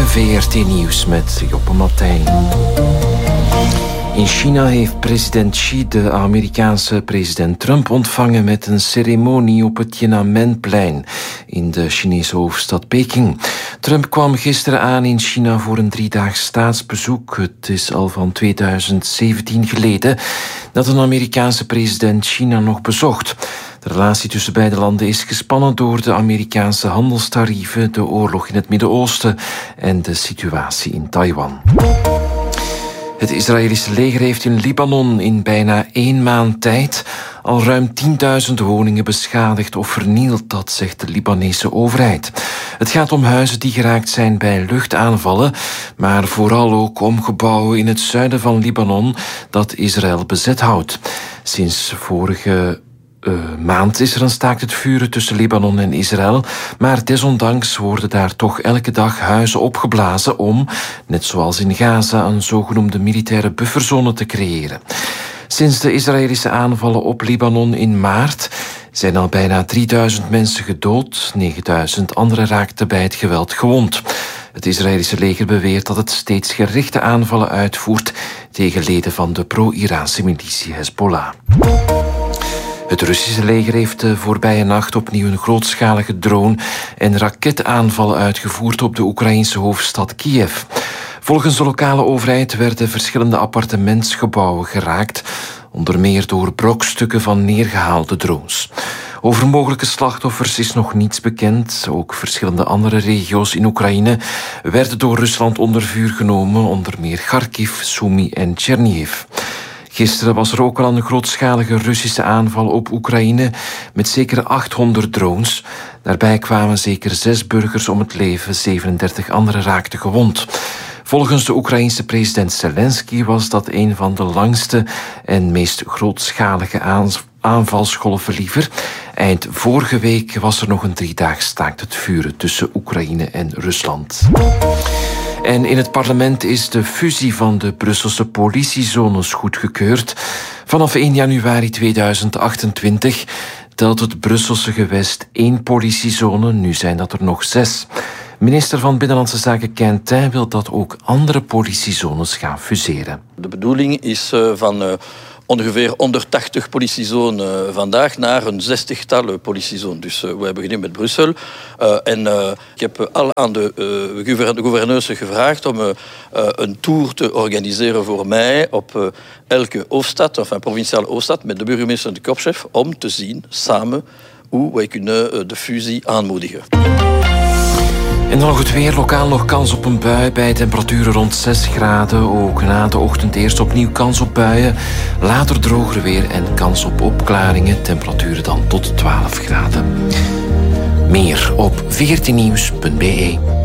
Goedemorgen, VRT Nieuws met Joppe Martijn. In China heeft president Xi de Amerikaanse president Trump ontvangen met een ceremonie op het Tiananmenplein in de Chinese hoofdstad Peking. Trump kwam gisteren aan in China voor een 3-daags staatsbezoek. Het is al van 2017 geleden dat een Amerikaanse president China nog bezocht. De relatie tussen beide landen is gespannen door de Amerikaanse handelstarieven, de oorlog in het Midden-Oosten en de situatie in Taiwan. Het Israëlische leger heeft in Libanon in bijna 1 maand tijd al ruim 10.000 woningen beschadigd of vernield, dat zegt de Libanese overheid. Het gaat om huizen die geraakt zijn bij luchtaanvallen, maar vooral ook om gebouwen in het zuiden van Libanon dat Israël bezet houdt. Sinds vorige maand is er een staakt het vuren tussen Libanon en Israël, maar desondanks worden daar toch elke dag huizen opgeblazen om, net zoals in Gaza, een zogenoemde militaire bufferzone te creëren. Sinds de Israëlische aanvallen op Libanon in maart zijn al bijna 3000 mensen gedood, 9000 anderen raakten bij het geweld gewond. Het Israëlische leger beweert dat het steeds gerichte aanvallen uitvoert tegen leden van de pro-Iraanse militie Hezbollah. Het Russische leger heeft de voorbije nacht opnieuw een grootschalige drone- en raketaanval uitgevoerd op de Oekraïnse hoofdstad Kiev. Volgens de lokale overheid werden verschillende appartementsgebouwen geraakt, onder meer door brokstukken van neergehaalde drones. Over mogelijke slachtoffers is nog niets bekend. Ook verschillende andere regio's in Oekraïne werden door Rusland onder vuur genomen, onder meer Kharkiv, Sumy en Chernihiv. Gisteren was er ook al een grootschalige Russische aanval op Oekraïne met zeker 800 drones. Daarbij kwamen zeker 6 burgers om het leven, 37 anderen raakten gewond. Volgens de Oekraïense president Zelensky was dat een van de langste en meest grootschalige aanvalsgolven liever. Eind vorige week was er nog een 3-daags staakt het vuren tussen Oekraïne en Rusland. En in het parlement is de fusie van de Brusselse politiezones goedgekeurd. Vanaf 1 januari 2028 telt het Brusselse gewest 1 politiezone, nu zijn dat er nog 6. Minister van Binnenlandse Zaken Quentin wil dat ook andere politiezones gaan fuseren. De bedoeling is van ongeveer 180 politiezones vandaag naar een 60-tal politiezones. Dus we hebben beginnen met Brussel. Ik heb al aan de gouverneurs gevraagd om een tour te organiseren voor mij op elke hoofdstad, of een provinciale hoofdstad, met de burgemeester en de korpschef, om te zien samen hoe wij kunnen de fusie aanmoedigen. En dan nog het weer. Lokaal nog kans op een bui bij temperaturen rond 6 graden. Ook na de ochtend eerst opnieuw kans op buien. Later droger weer en kans op opklaringen. Temperaturen dan tot 12 graden. Meer op vrtnieuws.be.